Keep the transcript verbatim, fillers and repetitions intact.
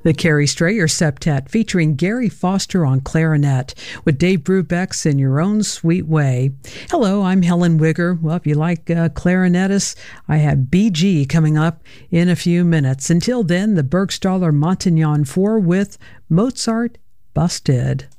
The Carrie Strayer Septet featuring Gary Foster on clarinet with Dave Brubeck's In Your Own Sweet Way. Hello, I'm Helen Wigger. Well, if you like uh, clarinetists, I have B G coming up in a few minutes. Until then, the Bergstaller Montignon four with Mozart Busted.